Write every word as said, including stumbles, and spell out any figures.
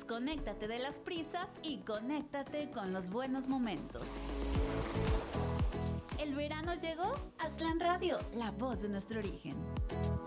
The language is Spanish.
Desconéctate de las prisas y conéctate con los buenos momentos. ¿El verano llegó? Aztlán Radio, la voz de nuestro origen.